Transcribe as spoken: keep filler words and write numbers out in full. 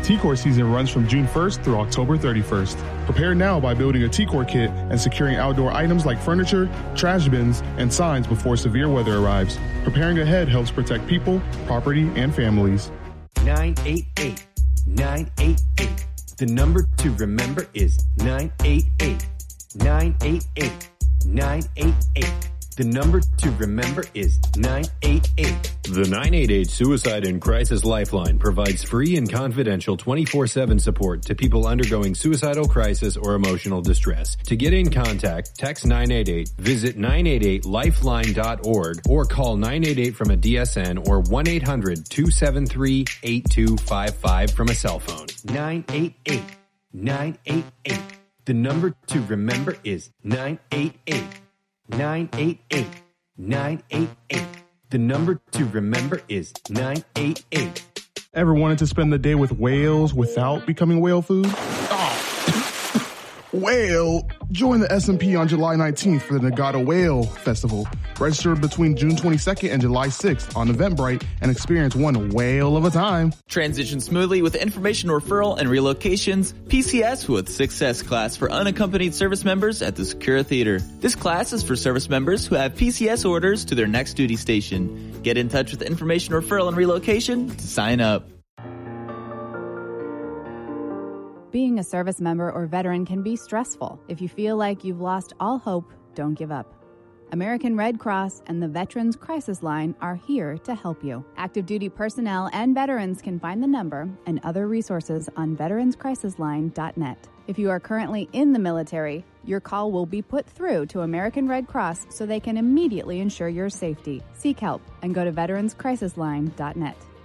T-Core season runs from June first through October thirty-first. Prepare now by building a T-Core kit and securing outdoor items like furniture, trash bins, and signs before severe weather arrives. Preparing ahead helps protect people, property, and families. nine eight eight, nine eight eight. The number to remember is nine eight eight, nine eight eight, nine eight eight. The number to remember is nine eight eight. The nine eight eight Suicide and Crisis Lifeline provides free and confidential twenty-four seven support to people undergoing suicidal crisis or emotional distress. To get in contact, text nine eight eight, visit nine eight eight lifeline dot org, or call nine eight eight from a D S N or one eight hundred two seven three eight two five five from a cell phone. nine eight eight, nine eight eight. The number to remember is nine eight eight. nine eight eight, nine eight eight. The number to remember is nine eight eight. Ever wanted to spend the day with whales without becoming whale food? Whale! Join the S and P on July nineteenth for the Nagata Whale Festival. Register between June twenty-second and July sixth on Eventbrite and experience one whale of a time. Transition smoothly with information referral and relocations. P C S with Success class for unaccompanied service members at the Sakura Theater. This class is for service members who have P C S orders to their next duty station. Get in touch with information referral and relocation to sign up. Being a service member or veteran can be stressful. If you feel like you've lost all hope, don't give up. American Red Cross and the Veterans Crisis Line are here to help you. Active duty personnel and veterans can find the number and other resources on veterans crisis line dot net. If you are currently in the military, your call will be put through to American Red Cross so they can immediately ensure your safety. Seek help and go to veterans crisis line dot net.